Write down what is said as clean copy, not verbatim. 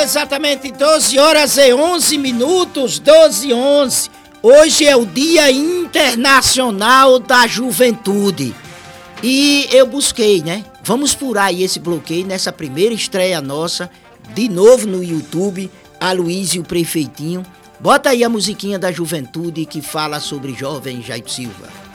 Exatamente 12 horas e 11 minutos, 12 e 11. Hoje é o Dia Internacional da Juventude. E eu busquei, né? Vamos furar aí esse bloqueio nessa primeira estreia nossa, de novo no YouTube, Aloysio Prefeitinho. Bota aí a musiquinha da juventude que fala sobre jovem Jair Silva.